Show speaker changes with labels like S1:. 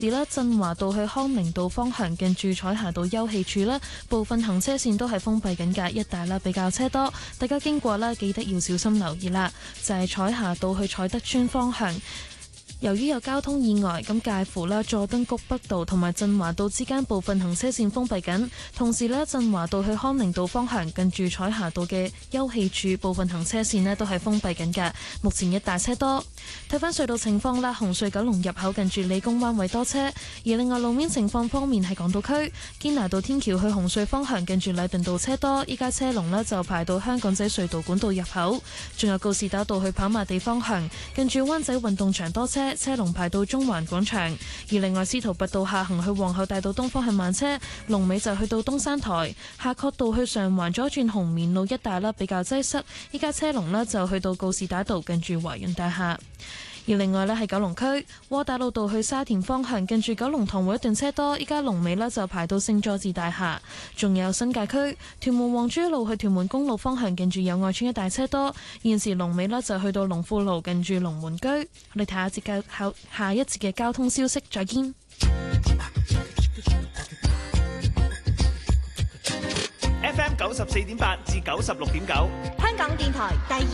S1: 啦，振華道去康寧道方向近住彩霞道休憩處啦，部分行車線都係封閉緊㗎，一帶啦比較車多，大家經過啦記得要小心留意啦。就係彩霞道去彩德邨方向。由於有交通意外，咁介乎啦佐敦谷北道同埋振華道之間部分行車線封閉緊，同時呢，振華道去康寧道方向近住彩霞道嘅休憩處部分行車線呢都係封閉緊嘅，目前一大車多。睇返隧道情況啦，紅隧九龍入口近住理工灣位多車，而另外路面情況方面係港島區堅拿道天橋去紅隧方向近住禮頓道車多，依家車龍呢就排到香港仔隧道管道入口，仲有告士打道去跑馬地方向近住灣仔運動場多車，車龍排到中環廣場。而另外司徒拔道下行去皇后大道東方向慢車，龍尾就去到東山台。夏慤道去上環左轉紅棉路一帶啦比較擠塞，依家車龍呢就去到告士打道近住華潤大廈。而另外呢，係九龍區窩打老道去沙田方向近住九龍塘會一段車多，依家龍尾呢就排到聖佐治大廈。仲有新界區屯門皇珠路去屯門公路方向近住友愛邨一帶車多，現時龍尾呢就去到龍富路近住龍門居。我哋睇下一節嘅交通消息，再見。
S2: FM 94.8至96.9，
S3: 香港電台第二